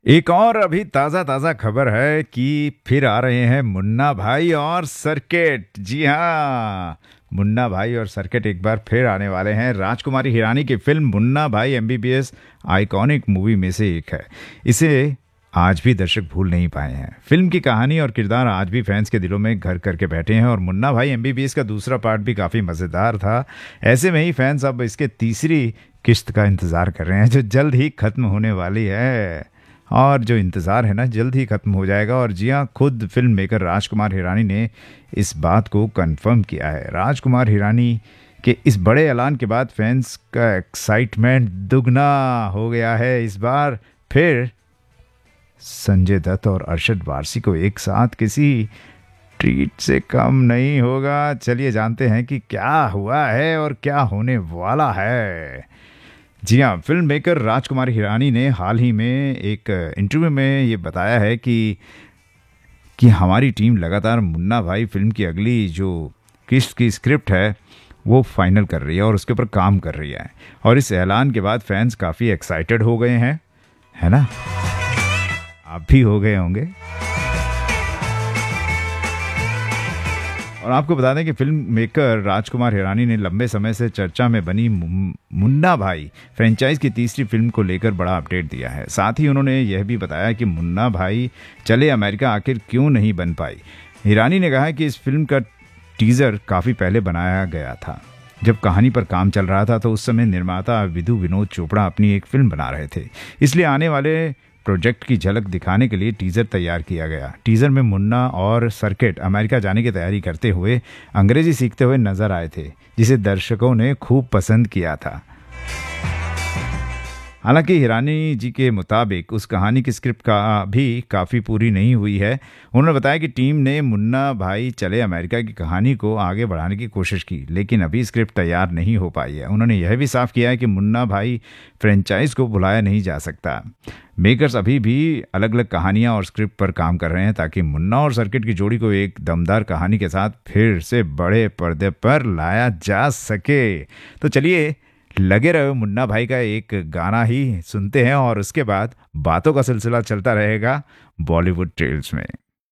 एक और अभी ताज़ा ताज़ा खबर है कि फिर आ रहे हैं मुन्ना भाई और सर्किट। जी हाँ, मुन्ना भाई और सर्किट एक बार फिर आने वाले हैं। राजकुमारी हिरानी की फिल्म मुन्ना भाई एमबीबीएस आइकॉनिक मूवी में से एक है। इसे आज भी दर्शक भूल नहीं पाए हैं। फिल्म की कहानी और किरदार आज भी फैंस के दिलों में घर करके बैठे हैं और मुन्ना भाई एमबीबीएस का दूसरा पार्ट भी काफ़ी मज़ेदार था। ऐसे में ही फैंस अब इसके तीसरी किस्त का इंतज़ार कर रहे हैं जो जल्द ही ख़त्म होने वाली है। और जो इंतज़ार है ना जल्द ही ख़त्म हो जाएगा। और जी हाँ, खुद फिल्म मेकर राजकुमार हिरानी ने इस बात को कंफर्म किया है। राजकुमार हिरानी के इस बड़े ऐलान के बाद फैंस का एक्साइटमेंट दुगना हो गया है। इस बार फिर संजय दत्त और अरशद वारसी को एक साथ किसी ट्रीट से कम नहीं होगा। चलिए जानते हैं कि क्या हुआ है और क्या होने वाला है। जी हाँ, फिल्म मेकर राजकुमार हिरानी ने हाल ही में एक इंटरव्यू में ये बताया है कि हमारी टीम लगातार मुन्ना भाई फिल्म की अगली जो किस्त की स्क्रिप्ट है वो फाइनल कर रही है और उसके ऊपर काम कर रही है। और इस ऐलान के बाद फैंस काफ़ी एक्साइटेड हो गए हैं, है ना? आप भी हो गए होंगे। और आपको बता दें कि फिल्म मेकर राजकुमार हिरानी ने लंबे समय से चर्चा में बनी मुन्ना भाई फ्रेंचाइज की तीसरी फिल्म को लेकर बड़ा अपडेट दिया है। साथ ही उन्होंने यह भी बताया कि मुन्ना भाई चले अमेरिका आखिर क्यों नहीं बन पाई। हिरानी ने कहा कि इस फिल्म का टीज़र काफ़ी पहले बनाया गया था। जब कहानी पर काम चल रहा था तो उस समय निर्माता विधु विनोद चोपड़ा अपनी एक फिल्म बना रहे थे, इसलिए आने वाले प्रोजेक्ट की झलक दिखाने के लिए टीज़र तैयार किया गया। टीज़र में मुन्ना और सर्किट अमेरिका जाने की तैयारी करते हुए अंग्रेजी सीखते हुए नजर आए थे, जिसे दर्शकों ने खूब पसंद किया था। हालांकि हिरानी जी के मुताबिक उस कहानी की स्क्रिप्ट का भी काफ़ी पूरी नहीं हुई है। उन्होंने बताया कि टीम ने मुन्ना भाई चले अमेरिका की कहानी को आगे बढ़ाने की कोशिश की, लेकिन अभी स्क्रिप्ट तैयार नहीं हो पाई है। उन्होंने यह भी साफ किया है कि मुन्ना भाई फ्रेंचाइज को भुलाया नहीं जा सकता। मेकर्स अभी भी अलग अलग कहानियां और स्क्रिप्ट पर काम कर रहे हैं ताकि मुन्ना और सर्किट की जोड़ी को एक दमदार कहानी के साथ फिर से बड़े पर्दे पर लाया जा सके। तो चलिए लगे रहो, मुन्ना भाई का एक गाना ही सुनते हैं और उसके बाद बातों का सिलसिला चलता रहेगा बॉलीवुड ट्रेल्स में।